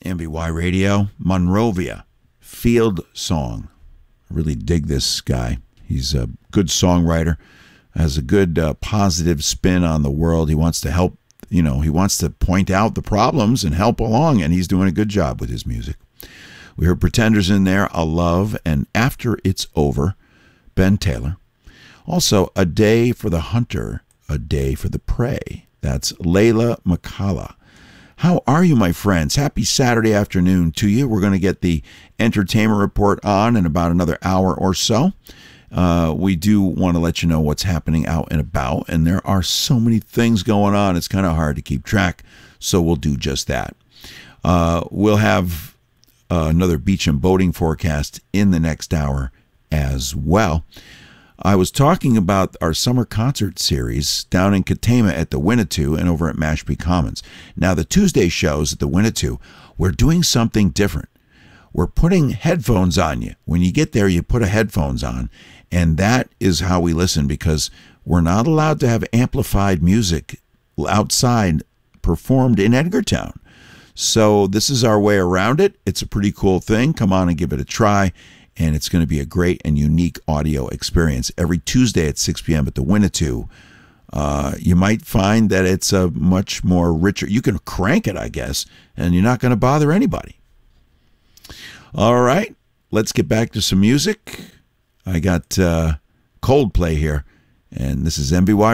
MBY Radio, Monrovia, Field Song. I really dig this guy. He's a good songwriter, has a good positive spin on the world. He wants to help, he wants to point out the problems and help along, and he's doing a good job with his music. We heard Pretenders in there, A Love, and After It's Over, Ben Taylor. Also, A Day for the Hunter, A Day for the Prey. That's Layla McCalla. How are you, my friends? Happy Saturday afternoon to you. We're going to get the entertainment report on in about another hour or so. We do want to let you know what's happening out and about, and there are so many things going on. It's kind of hard to keep track, so we'll do just that. We'll have another beach and boating forecast in the next hour as well. I was talking about our summer concert series down in Katama at the Winnetou and over at Mashpee Commons. Now, the Tuesday shows at the Winnetou, we're doing something different. We're putting headphones on you. When you get there, you put a headphones on, and that is how we listen, because we're not allowed to have amplified music outside performed in Edgartown. So this is our way around it. It's a pretty cool thing. Come on and give it a try, and it's going to be a great and unique audio experience. Every Tuesday at 6 p.m. at the Winnetou, you might find that it's a much more richer. You can crank it, I guess, and you're not going to bother anybody. All right, let's get back to some music. I got Coldplay here, and this is MBY